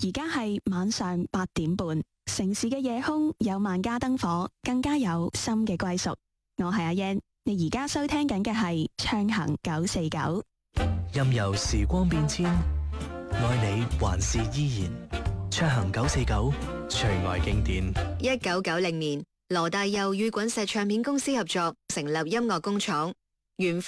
而家係晚上8點半，城市嘅夜空有萬家燈火，更加有心嘅歸屬。我係阿燕，你而家收聽緊嘅係暢行949。 任由時光變遷，愛你還是依然。暢行949，隨愛經典。 1990年，羅大佑與滾石唱片公司合作，成立音樂工廠。原